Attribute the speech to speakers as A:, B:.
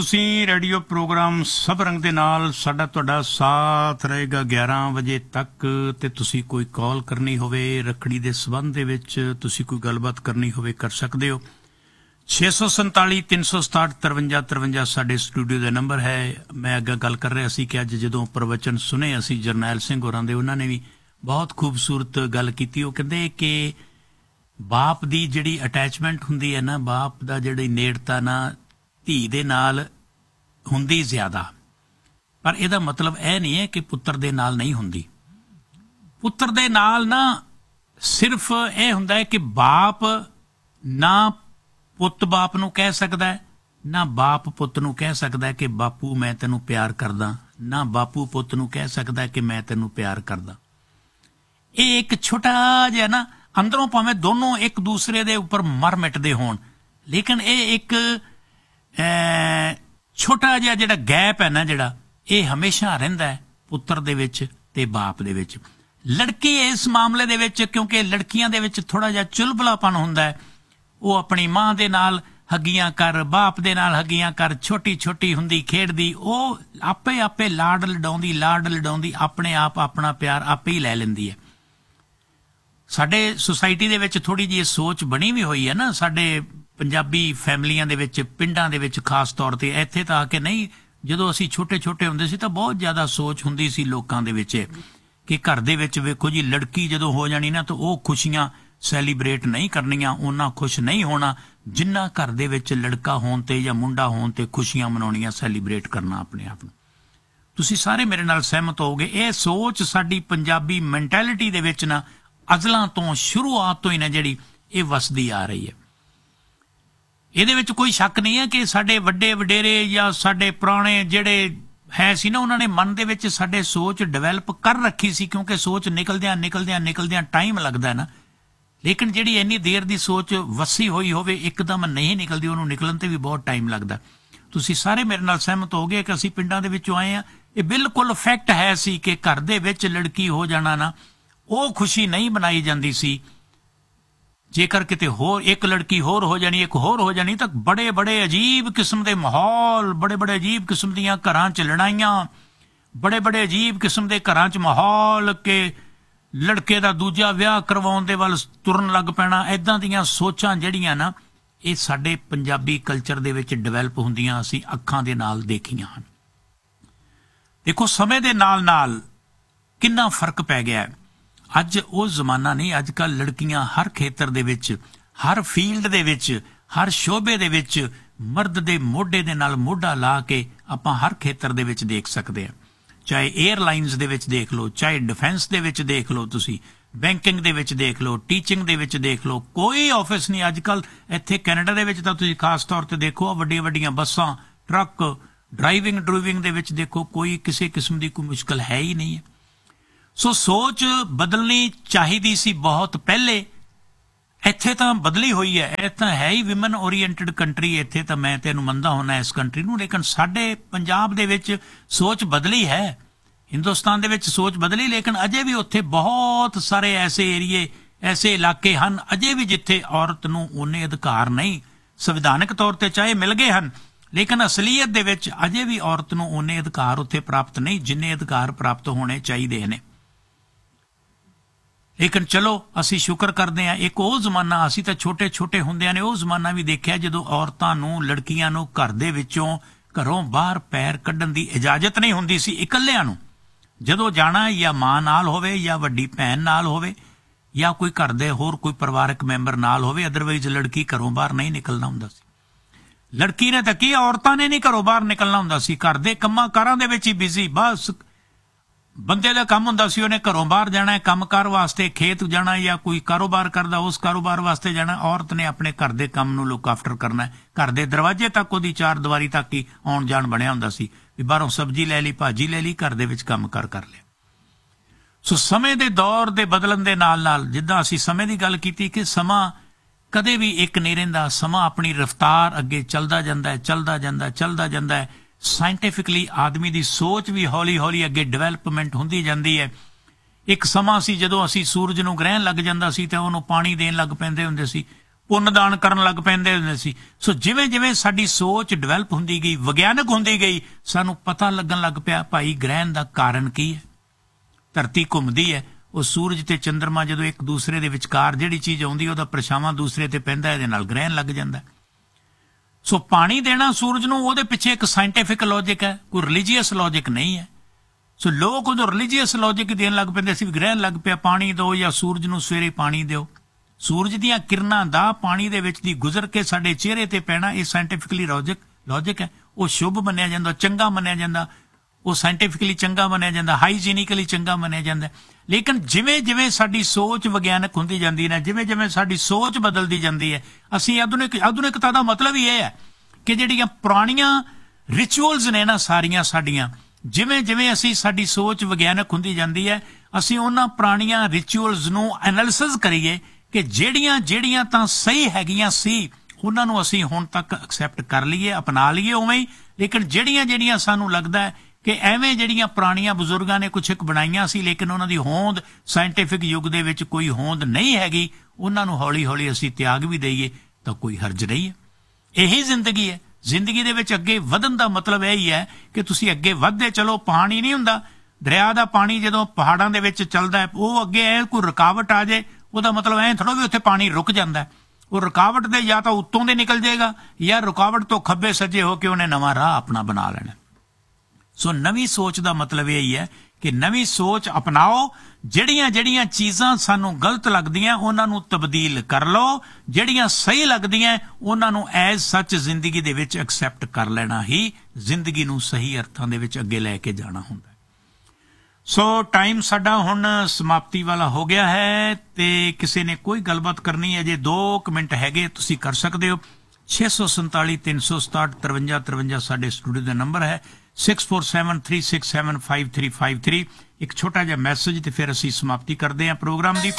A: ਤੁਸੀਂ radio programme ਸਭ ਰੰਗ ਦੇ ਨਾਲ ਸਾਡਾ ਤੁਹਾਡਾ ਸਾਥ ਰਹੇਗਾ 11 ਵਜੇ ਤੱਕ ਤੇ ਤੁਸੀਂ ਕੋਈ ਕਾਲ ਕਰਨੀ ਹੋਵੇ ਰੱਖੜੀ ਦੇ ਸਬੰਧ ਦੇ ਵਿੱਚ ਤੁਸੀਂ ਕੋਈ ਗੱਲਬਾਤ ਕਰਨੀ ਹੋਵੇ ਕਰ ਸਕਦੇ ਹੋ 647 367 53 53 ਸਾਡੇ ਸਟੂਡੀਓ ਦਾ ਨੰਬਰ ਹੈ। ਮੈਂ ਅੱਗੇ ਗੱਲ ਕਰ ਰਿਹਾ ਸੀ ਕਿ ਅੱਜ ਜਦੋਂ ਪ੍ਰਵਚਨ ਸੁਣੇ ਅਸੀਂ ਜਰਨੈਲ ਸਿੰਘ ਹੋਰਾਂ ਦੇ ਉਹਨਾਂ ਨੇ ਵੀ ਬਹੁਤ ਖੂਬਸੂਰਤ ਗੱਲ ਕੀਤੀ। ਉਹ ਕਹਿੰਦੇ ਕਿ ਬਾਪ ਦੀ ਜਿਹੜੀ ਅਟੈਚਮੈਂਟ ਹੁੰਦੀ ਹੈ ਨਾ ਬਾਪ ਦਾ ਜਿਹੜੀ ਨੇੜਤਾ ਨਾ ਧੀ ਦੇ ਨਾਲ ਹੁੰਦੀ ਜ਼ਿਆਦਾ ਪਰ ਇਹਦਾ ਮਤਲਬ ਇਹ ਨਹੀਂ ਹੈ ਕਿ ਪੁੱਤਰ ਦੇ ਨਾਲ ਨਹੀਂ ਹੁੰਦੀ। ਪੁੱਤਰ ਦੇ ਨਾਲ ਨਾ ਸਿਰਫ ਇਹ ਹੁੰਦਾ ਹੈ ਕਿ ਬਾਪ ਨਾ ਪੁੱਤ ਬਾਪ ਨੂੰ ਕਹਿ ਸਕਦਾ ਹੈ ਨਾ ਬਾਪ ਪੁੱਤ ਨੂੰ ਕਹਿ ਸਕਦਾ ਹੈ ਕਿ ਬਾਪੂ ਮੈਂ ਤੈਨੂੰ ਪਿਆਰ ਕਰਦਾ ਨਾ ਬਾਪੂ ਪੁੱਤ ਨੂੰ ਕਹਿ ਸਕਦਾ ਕਿ ਮੈਂ ਤੈਨੂੰ ਪਿਆਰ ਕਰਦਾ। ਇਹ ਇੱਕ ਛੋਟਾ ਜਿਹਾ ਨਾ ਅੰਦਰੋਂ ਭਾਵੇਂ ਦੋਨੋਂ ਇੱਕ ਦੂਸਰੇ ਦੇ ਉੱਪਰ ਮਰ ਮਿਟਦੇ ਹੋਣ ਲੇਕਿਨ ਇਹ ਇੱਕ ਛੋਟਾ ਜਿਹਾ ਜਿਹੜਾ ਗੈਪ ਹੈ ਨਾ ਜਿਹੜਾ ਇਹ ਹਮੇਸ਼ਾ ਰਹਿੰਦਾ ਹੈ ਪੁੱਤਰ ਦੇ ਵਿੱਚ ਤੇ ਬਾਪ ਦੇ ਵਿੱਚ। ਲੜਕੀ ਇਸ ਮਾਮਲੇ ਦੇ ਵਿੱਚ ਕਿਉਂਕਿ ਲੜਕੀਆਂ ਦੇ ਵਿੱਚ ਥੋੜਾ ਜਿਹਾ ਚੁਲਬਲਾਪਨ ਹੁੰਦਾ ਹੈ ਉਹ ਆਪਣੀ ਮਾਂ ਦੇ ਨਾਲ ਹੱਗੀਆਂ ਕਰ ਬਾਪ ਦੇ ਨਾਲ ਹੱਗੀਆਂ ਕਰ ਛੋਟੀ ਛੋਟੀ ਹੁੰਦੀ ਖੇਡਦੀ ਉਹ ਆਪੇ ਲਾਡ ਲਡਾਉਂਦੀ ਆਪਣੇ ਆਪ ਆਪਣਾ ਪਿਆਰ ਆਪੇ ਹੀ ਲੈ ਲੈਂਦੀ ਹੈ। ਸਾਡੇ ਸੁਸਾਇਟੀ ਦੇ ਵਿੱਚ ਥੋੜੀ ਜਿਹੀ ਸੋਚ ਬਣੀ ਵੀ ਹੋਈ ਹੈ ਨਾ ਸਾਡੇ ਪੰਜਾਬੀ ਫੈਮਲੀਆਂ ਦੇ ਵਿੱਚ ਪਿੰਡਾਂ ਦੇ ਵਿੱਚ ਖਾਸ ਤੌਰ ਤੇ ਇੱਥੇ ਤਾਂ ਆ ਕੇ ਨਹੀਂ ਜਦੋਂ ਅਸੀਂ ਛੋਟੇ ਛੋਟੇ ਹੁੰਦੇ ਸੀ ਤਾਂ ਬਹੁਤ ਜ਼ਿਆਦਾ ਸੋਚ ਹੁੰਦੀ ਸੀ ਲੋਕਾਂ ਦੇ ਵਿੱਚ ਕਿ ਘਰ ਦੇ ਵਿੱਚ ਵੇਖੋ ਜੀ ਲੜਕੀ ਜਦੋਂ ਹੋ ਜਾਣੀ ਨਾ ਤਾਂ ਉਹ ਖੁਸ਼ੀਆਂ ਸੈਲੀਬ੍ਰੇਟ ਨਹੀਂ ਕਰਨੀਆਂ ਉਹਨਾਂ ਖੁਸ਼ ਨਹੀਂ ਹੋਣਾ ਜਿੰਨਾ ਘਰ ਦੇ ਵਿੱਚ ਲੜਕਾ ਹੋਣ ਤੇ ਜਾਂ ਮੁੰਡਾ ਹੋਣ ਤੇ ਖੁਸ਼ੀਆਂ ਮਨਾਉਣੀਆਂ ਸੈਲੀਬ੍ਰੇਟ ਕਰਨਾ ਆਪਣੇ ਆਪ ਨੂੰ। ਤੁਸੀਂ ਸਾਰੇ ਮੇਰੇ ਨਾਲ ਸਹਿਮਤ ਹੋਵੋਗੇ ਇਹ ਸੋਚ ਸਾਡੀ ਪੰਜਾਬੀ ਮੈਂਟੈਲਿਟੀ ਦੇ ਵਿੱਚ ਨਾ ਅਜ਼ਲਾਂ ਤੋਂ ਸ਼ੁਰੂਆਤ ਤੋਂ ਹੀ ਨਾ ਜਿਹੜੀ ਇਹ ਵਸਦੀ ਆ ਰਹੀ ਹੈ। ਇਹਦੇ ਵਿੱਚ ਕੋਈ ਸ਼ੱਕ ਨਹੀਂ ਹੈ ਕਿ ਸਾਡੇ ਵੱਡੇ ਵਡੇਰੇ ਜਾਂ ਸਾਡੇ ਪੁਰਾਣੇ ਜਿਹੜੇ ਹੈ ਸੀ ਨਾ ਉਹਨਾਂ ਨੇ ਮਨ ਦੇ ਵਿੱਚ ਸਾਡੇ ਸੋਚ ਡਿਵੈਲਪ ਕਰ ਰੱਖੀ ਸੀ ਕਿਉਂਕਿ ਸੋਚ ਨਿਕਲਦਿਆਂ ਟਾਈਮ ਲੱਗਦਾ ਨਾ ਲੇਕਿਨ ਜਿਹੜੀ ਇੰਨੀ ਦੇਰ ਦੀ ਸੋਚ ਵਸੀ ਹੋਈ ਹੋਵੇ ਇੱਕਦਮ ਨਹੀਂ ਨਿਕਲਦੀ ਉਹਨੂੰ ਨਿਕਲਣ ਤੇ ਵੀ ਬਹੁਤ ਟਾਈਮ ਲੱਗਦਾ। ਤੁਸੀਂ ਸਾਰੇ ਮੇਰੇ ਨਾਲ ਸਹਿਮਤ ਹੋ ਗਏ ਕਿ ਅਸੀਂ ਪਿੰਡਾਂ ਦੇ ਵਿੱਚੋਂ ਆਏ ਹਾਂ ਇਹ ਬਿਲਕੁਲ ਫੈਕਟ ਹੈ ਸੀ ਕਿ ਘਰ ਦੇ ਵਿੱਚ ਲੜਕੀ ਹੋ ਜਾਣਾ ਨਾ ਉਹ ਖੁਸ਼ੀ ਨਹੀਂ ਮਨਾਈ ਜਾਂਦੀ ਸੀ। ਜੇਕਰ ਕਿਤੇ ਹੋਰ ਇੱਕ ਲੜਕੀ ਹੋਰ ਹੋ ਜਾਣੀ ਇੱਕ ਹੋਰ ਹੋ ਜਾਣੀ ਤਾਂ ਬੜੇ ਅਜੀਬ ਕਿਸਮ ਦੇ ਮਾਹੌਲ ਬੜੇ ਅਜੀਬ ਕਿਸਮ ਦੀਆਂ ਘਰਾਂ 'ਚ ਲੜਾਈਆਂ ਬੜੇ ਅਜੀਬ ਕਿਸਮ ਦੇ ਘਰਾਂ 'ਚ ਮਾਹੌਲ ਕਿ ਲੜਕੇ ਦਾ ਦੂਜਾ ਵਿਆਹ ਕਰਵਾਉਣ ਦੇ ਵੱਲ ਤੁਰਨ ਲੱਗ ਪੈਣਾ। ਇੱਦਾਂ ਦੀਆਂ ਸੋਚਾਂ ਜਿਹੜੀਆਂ ਨਾ ਇਹ ਸਾਡੇ ਪੰਜਾਬੀ ਕਲਚਰ ਦੇ ਵਿੱਚ ਡਿਵੈਲਪ ਹੁੰਦੀਆਂ ਅਸੀਂ ਅੱਖਾਂ ਦੇ ਨਾਲ ਦੇਖੀਆਂ ਹਨ। ਦੇਖੋ ਸਮੇਂ ਦੇ ਨਾਲ ਕਿੰਨਾ ਫਰਕ ਪੈ ਗਿਆ ਹੈ। ਅੱਜ ਉਹ ਜ਼ਮਾਨਾ ਨਹੀਂ ਅੱਜ ਕੱਲ੍ਹ ਲੜਕੀਆਂ ਹਰ ਖੇਤਰ ਦੇ ਵਿੱਚ ਹਰ ਫੀਲਡ ਦੇ ਵਿੱਚ ਹਰ ਸ਼ੋਬੇ ਦੇ ਵਿੱਚ ਮਰਦ ਦੇ ਮੋਢੇ ਦੇ ਨਾਲ ਮੋਢਾ ਲਾ ਕੇ ਆਪਾਂ ਹਰ ਖੇਤਰ ਦੇ ਵਿੱਚ ਦੇਖ ਸਕਦੇ ਹਾਂ ਚਾਹੇ ਏਅਰਲਾਈਨਸ ਦੇ ਵਿੱਚ ਦੇਖ ਲਓ ਚਾਹੇ ਡਿਫੈਂਸ ਦੇ ਵਿੱਚ ਦੇਖ ਲਓ ਤੁਸੀਂ ਬੈਂਕਿੰਗ ਦੇ ਵਿੱਚ ਦੇਖ ਲਓ ਟੀਚਿੰਗ ਦੇ ਵਿੱਚ ਦੇਖ ਲਓ ਕੋਈ ਆਫਿਸ ਨਹੀਂ ਅੱਜ ਕੱਲ੍ਹ। ਇੱਥੇ ਕੈਨੇਡਾ ਦੇ ਵਿੱਚ ਤਾਂ ਤੁਸੀਂ ਖਾਸ ਤੌਰ ਤੇ ਦੇਖੋ ਵੱਡੀਆਂ ਬੱਸਾਂ ਟਰੱਕ ਡਰਾਈਵਿੰਗ ਦੇ ਵਿੱਚ ਦੇਖੋ ਕੋਈ ਕਿਸੇ ਕਿਸਮ ਦੀ ਕੋਈ ਮੁਸ਼ਕਲ ਹੈ ਹੀ ਨਹੀਂ ਹੈ। ਸੋ ਸੋਚ ਬਦਲਣੀ ਚਾਹੀਦੀ ਸੀ ਬਹੁਤ ਪਹਿਲੇ ਇੱਥੇ ਤਾਂ ਬਦਲੀ ਹੋਈ ਹੈ ਇਹ ਤਾਂ ਹੈ ਹੀ ਵਿਮਨ ਓਰੀਐਂਟਡ ਕੰਟਰੀ ਇੱਥੇ ਤਾਂ ਮੈਂ ਤੈਨੂੰ ਮੰਨਦਾ ਹੁੰਦਾ ਇਸ ਕੰਟਰੀ ਨੂੰ ਲੇਕਿਨ ਸਾਡੇ ਪੰਜਾਬ ਦੇ ਵਿੱਚ ਸੋਚ ਬਦਲੀ ਹੈ ਹਿੰਦੁਸਤਾਨ ਦੇ ਵਿੱਚ ਸੋਚ ਬਦਲੀ ਲੇਕਿਨ ਅਜੇ ਵੀ ਉੱਥੇ ਬਹੁਤ ਸਾਰੇ ਐਸੇ ਏਰੀਏ ਐਸੇ ਇਲਾਕੇ ਹਨ ਅਜੇ ਵੀ ਜਿੱਥੇ ਔਰਤ ਨੂੰ ਉਨੇ ਅਧਿਕਾਰ ਨਹੀਂ ਸੰਵਿਧਾਨਕ ਤੌਰ ਤੇ ਚਾਹੇ ਮਿਲ ਗਏ ਹਨ ਲੇਕਿਨ ਅਸਲੀਅਤ ਦੇ ਵਿੱਚ ਅਜੇ ਵੀ ਔਰਤ ਨੂੰ ਉਨੇ ਅਧਿਕਾਰ ਉੱਥੇ ਪ੍ਰਾਪਤ ਨਹੀਂ ਜਿੰਨੇ ਅਧਿਕਾਰ ਪ੍ਰਾਪਤ ਹੋਣੇ ਚਾਹੀਦੇ ਨੇ। ਲੇਕਿਨ ਚਲੋ ਅਸੀਂ ਸ਼ੁਕਰ ਕਰਦੇ ਹਾਂ ਇੱਕ ਉਹ ਜ਼ਮਾਨਾ ਅਸੀਂ ਤਾਂ ਛੋਟੇ ਹੁੰਦਿਆਂ ਨੇ ਉਹ ਜ਼ਮਾਨਾ ਵੀ ਦੇਖਿਆ ਜਦੋਂ ਔਰਤਾਂ ਨੂੰ ਲੜਕੀਆਂ ਨੂੰ ਘਰ ਦੇ ਵਿੱਚੋਂ ਘਰੋਂ ਬਾਹਰ ਪੈਰ ਕੱਢਣ ਦੀ ਇਜਾਜ਼ਤ ਨਹੀਂ ਹੁੰਦੀ ਸੀ ਇਕੱਲਿਆਂ ਨੂੰ ਜਦੋਂ ਜਾਣਾ ਜਾਂ ਮਾਂ ਨਾਲ ਹੋਵੇ ਜਾਂ ਵੱਡੀ ਭੈਣ ਨਾਲ ਹੋਵੇ ਜਾਂ ਕੋਈ ਘਰ ਦੇ ਹੋਰ ਕੋਈ ਪਰਿਵਾਰਕ ਮੈਂਬਰ ਨਾਲ ਹੋਵੇ ਅਦਰਵਾਈਜ਼ ਲੜਕੀ ਘਰੋਂ ਬਾਹਰ ਨਹੀਂ ਨਿਕਲਣਾ ਹੁੰਦਾ ਸੀ। ਲੜਕੀ ਨੇ ਤਾਂ ਕੀ ਔਰਤਾਂ ਨੇ ਨਹੀਂ ਘਰੋਂ ਬਾਹਰ ਨਿਕਲਣਾ ਹੁੰਦਾ ਸੀ ਘਰ ਦੇ ਕੰਮਾਂ ਕਾਰਾਂ ਦੇ ਵਿੱਚ ਹੀ ਬਿਜ਼ੀ ਬਸ ਬੰਦੇ ਦਾ ਕੰਮ ਹੁੰਦਾ ਸੀ ਉਹਨੇ ਘਰੋਂ ਬਾਹਰ ਜਾਣਾ ਕੰਮਕਾਰ ਵਾਸਤੇ ਖੇਤ ਜਾਣਾ ਜਾਂ ਕੋਈ ਕਾਰੋਬਾਰ ਕਰਦਾ ਉਸ ਕਾਰੋਬਾਰ ਵਾਸਤੇ ਜਾਣਾ ਔਰਤ ਨੇ ਆਪਣੇ ਘਰ ਦੇ ਕੰਮ ਨੂੰ ਲੁੱਕ ਆਫਟਰ ਕਰਨਾ ਘਰ ਦੇ ਦਰਵਾਜ਼ੇ ਤੱਕ ਉਹਦੀ ਚਾਰ ਦੀਵਾਰੀ ਤੱਕ ਹੀ ਆਉਣ ਜਾਣ ਬਣਿਆ ਹੁੰਦਾ ਸੀ ਵੀ ਬਾਹਰੋਂ ਸਬਜ਼ੀ ਲੈ ਲਈ ਭਾਜੀ ਲੈ ਲਈ ਘਰ ਦੇ ਵਿੱਚ ਕੰਮ ਕਰ ਲਿਆ। ਸੋ ਸਮੇਂ ਦੇ ਦੌਰ ਦੇ ਬਦਲਣ ਦੇ ਨਾਲ ਜਿੱਦਾਂ ਅਸੀਂ ਸਮੇਂ ਦੀ ਗੱਲ ਕੀਤੀ ਕਿ ਸਮਾਂ ਕਦੇ ਵੀ ਇੱਕ ਨਹੀਂ ਰਹਿੰਦਾ ਸਮਾਂ ਆਪਣੀ ਰਫ਼ਤਾਰ ਅੱਗੇ ਚੱਲਦਾ ਜਾਂਦਾ ਹੈ ਸਾਇੰਟੀਫਿਕਲੀ ਆਦਮੀ ਦੀ ਸੋਚ ਵੀ ਹੌਲੀ ਅੱਗੇ ਡਿਵੈਲਪਮੈਂਟ ਹੁੰਦੀ ਜਾਂਦੀ ਹੈ। ਇੱਕ ਸਮਾਂ ਸੀ ਜਦੋਂ ਅਸੀਂ ਸੂਰਜ ਨੂੰ ਗ੍ਰਹਿਣ ਲੱਗ ਜਾਂਦਾ ਸੀ ਤੇ ਉਹਨੂੰ ਪਾਣੀ ਦੇਣ ਲੱਗ ਪੈਂਦੇ ਹੁੰਦੇ ਸੀ ਪੁੰਨਦਾਨ ਕਰਨ ਲੱਗ ਪੈਂਦੇ ਹੁੰਦੇ ਸੀ। ਸੋ ਜਿਵੇਂ ਜਿਵੇਂ ਸਾਡੀ ਸੋਚ ਡਿਵੈਲਪ ਹੁੰਦੀ ਗਈ, ਵਿਗਿਆਨਕ ਹੁੰਦੀ ਗਈ, ਸਾਨੂੰ ਪਤਾ ਲੱਗਣ ਲੱਗ ਪਿਆ ਭਾਈ ਗ੍ਰਹਿਣ ਦਾ ਕਾਰਨ ਕੀ ਹੈ। ਧਰਤੀ ਘੁੰਮਦੀ ਹੈ, ਉਹ ਸੂਰਜ ਤੇ ਚੰਦਰਮਾ ਜਦੋਂ ਇੱਕ ਦੂਸਰੇ ਦੇ ਵਿਚਕਾਰ ਜਿਹੜੀ ਚੀਜ਼ ਆਉਂਦੀ ਉਹਦਾ ਪਰਛਾਵਾਂ ਦੂਸਰੇ ਤੇ ਪੈਂਦਾ, ਇਹਦੇ ਨਾਲ ਗ੍ਰਹਿਣ ਲੱਗ ਜਾਂਦਾ। ਸੋ ਪਾਣੀ ਦੇਣਾ ਸੂਰਜ ਨੂੰ, ਉਹਦੇ ਪਿੱਛੇ ਇੱਕ ਸਾਇੰਟੀਫਿਕ ਲੌਜਿਕ ਹੈ, ਕੋਈ ਰਿਲੀਜੀਅਸ ਲੌਜਿਕ ਨਹੀਂ ਹੈ। ਸੋ ਲੋਕ ਉਦੋਂ ਰਿਲੀਜੀਅਸ ਲੌਜਿਕ ਦੇਣ ਲੱਗ ਪੈਂਦੇ ਸੀ, ਵੀ ਗ੍ਰਹਿਣ ਲੱਗ ਪਿਆ ਪਾਣੀ ਦਿਓ ਜਾਂ ਸੂਰਜ ਨੂੰ ਸਵੇਰੇ ਪਾਣੀ ਦਿਓ। ਸੂਰਜ ਦੀਆਂ ਕਿਰਨਾਂ ਦਾ ਪਾਣੀ ਦੇ ਵਿੱਚ ਦੀ ਗੁਜ਼ਰ ਕੇ ਸਾਡੇ ਚਿਹਰੇ ਤੇ ਪੈਣਾ, ਇਹ ਸਾਇੰਟੀਫਿਕਲੀ ਲੌਜਿਕ ਹੈ। ਉਹ ਸ਼ੁਭ ਮੰਨਿਆ ਜਾਂਦਾ, ਚੰਗਾ ਮੰਨਿਆ ਜਾਂਦਾ, ਉਹ ਸਾਇੰਟੀਫਿਕਲੀ ਚੰਗਾ ਮੰਨਿਆ ਜਾਂਦਾ, ਹਾਈਜੀਨਿਕਲੀ ਚੰਗਾ ਮੰਨਿਆ ਜਾਂਦਾ। ਲੇਕਿਨ ਜਿਵੇਂ ਜਿਵੇਂ ਸਾਡੀ ਸੋਚ ਵਿਗਿਆਨਕ ਹੁੰਦੀ ਜਾਂਦੀ ਹੈ, ਜਿਵੇਂ ਜਿਵੇਂ ਸਾਡੀ ਸੋਚ ਬਦਲਦੀ ਜਾਂਦੀ ਹੈ, ਅਸੀਂ ਆਧੁਨਿਕਤਾ ਦਾ ਮਤਲਬ ਹੀ ਇਹ ਹੈ ਕਿ ਜਿਹੜੀਆਂ ਪੁਰਾਣੀਆਂ ਰਿਚੁਅਲਸ ਨੇ ਨਾ ਸਾਰੀਆਂ ਸਾਡੀਆਂ, ਜਿਵੇਂ ਜਿਵੇਂ ਸਾਡੀ ਸੋਚ ਵਿਗਿਆਨਕ ਹੁੰਦੀ ਜਾਂਦੀ ਹੈ, ਅਸੀਂ ਉਹਨਾਂ ਪੁਰਾਣੀਆਂ ਰਿਚੁਅਲਸ ਨੂੰ ਐਨਾਲਿਸਿਸ ਕਰੀਏ ਕਿ ਜਿਹੜੀਆਂ ਤਾਂ ਸਹੀ ਹੈਗੀਆਂ ਸੀ ਉਹਨਾਂ ਨੂੰ ਅਸੀਂ ਹੁਣ ਤੱਕ ਐਕਸੈਪਟ ਕਰ ਲਈਏ, ਅਪਣਾ ਲਈਏ ਉਵੇਂ ਹੀ। ਲੇਕਿਨ ਜਿਹੜੀਆਂ ਸਾਨੂੰ ਲੱਗਦਾ ਹੈ ਕਿ ਐਵੇਂ ਜਿਹੜੀਆਂ ਪੁਰਾਣੀਆਂ ਬਜ਼ੁਰਗਾਂ ਨੇ ਕੁਛ ਇੱਕ ਬਣਾਈਆਂ ਸੀ ਲੇਕਿਨ ਉਹਨਾਂ ਦੀ ਹੋਂਦ ਸਾਇੰਟੀਫਿਕ ਯੁੱਗ ਦੇ ਵਿੱਚ ਕੋਈ ਹੋਂਦ ਨਹੀਂ ਹੈਗੀ, ਉਹਨਾਂ ਨੂੰ ਹੌਲੀ ਹੌਲੀ ਅਸੀਂ ਤਿਆਗ ਵੀ ਦਈਏ ਤਾਂ ਕੋਈ ਹਰਜ ਨਹੀਂ ਹੈ। ਇਹੀ ਜ਼ਿੰਦਗੀ ਹੈ। ਜ਼ਿੰਦਗੀ ਦੇ ਵਿੱਚ ਅੱਗੇ ਵਧਣ ਦਾ ਮਤਲਬ ਇਹ ਹੀ ਹੈ ਕਿ ਤੁਸੀਂ ਅੱਗੇ ਵਧਦੇ ਚਲੋ। ਪਾਣੀ ਨਹੀਂ ਹੁੰਦਾ, ਦਰਿਆ ਦਾ ਪਾਣੀ ਜਦੋਂ ਪਹਾੜਾਂ ਦੇ ਵਿੱਚ ਚੱਲਦਾ ਹੈ, ਉਹ ਅੱਗੇ ਕੋਈ ਰੁਕਾਵਟ ਆ ਜਾਏ ਉਹਦਾ ਮਤਲਬ ਐਂ ਥੋੜ੍ਹਾ ਵੀ ਉੱਥੇ ਪਾਣੀ ਰੁਕ ਜਾਂਦਾ। ਉਹ ਰੁਕਾਵਟ ਦੇ ਜਾਂ ਤਾਂ ਉੱਤੋਂ ਦੇ ਨਿਕਲ ਜਾਏਗਾ ਜਾਂ ਰੁਕਾਵਟ ਤੋਂ ਖੱਬੇ ਸੱਜੇ ਹੋ ਕੇ ਉਹਨੇ ਨਵਾਂ ਰਾਹ ਆਪਣਾ ਬਣਾ ਲੈਣਾ। ਸੋ ਨਵੀਂ ਸੋਚ ਦਾ ਮਤਲਬ ਇਹ ਹੀ ਹੈ ਕਿ ਨਵੀਂ ਸੋਚ ਅਪਣਾਓ। ਜਿਹੜੀਆਂ ਚੀਜ਼ਾਂ ਸਾਨੂੰ ਗਲਤ ਲੱਗਦੀਆਂ ਉਹਨਾਂ ਨੂੰ ਤਬਦੀਲ ਕਰ ਲਓ, ਜਿਹੜੀਆਂ ਸਹੀ ਲੱਗਦੀਆਂ ਉਹਨਾਂ ਨੂੰ ਐਜ਼ ਸੱਚ ਜ਼ਿੰਦਗੀ ਦੇ ਵਿੱਚ ਐਕਸੈਪਟ ਕਰ ਲੈਣਾ ਹੀ ਜ਼ਿੰਦਗੀ ਨੂੰ ਸਹੀ ਅਰਥਾਂ ਦੇ ਵਿੱਚ ਅੱਗੇ ਲੈ ਕੇ ਜਾਣਾ ਹੁੰਦਾ। ਸੋ ਟਾਈਮ ਸਾਡਾ ਹੁਣ ਸਮਾਪਤੀ ਵਾਲਾ ਹੋ ਗਿਆ ਹੈ ਤੇ ਕਿਸੇ ਨੇ ਕੋਈ ਗੱਲਬਾਤ ਕਰਨੀ ਹੈ, ਜੇ 2 ਮਿੰਟ ਹੈਗੇ ਤੁਸੀਂ ਕਰ ਸਕਦੇ ਹੋ। 647 367 53 53 ਸਾਡੇ ਸਟੂਡੀਓ ਦਾ ਨੰਬਰ ਹੈ। 6473675353 ਇੱਕ ਛੋਟਾ ਜਿਹਾ ਮੈਸੇਜ ਤੇ ਫਿਰ ਅਸੀਂ ਸਮਾਪਤੀ ਕਰਦੇ ਹਾਂ ਪ੍ਰੋਗਰਾਮ ਦੀ।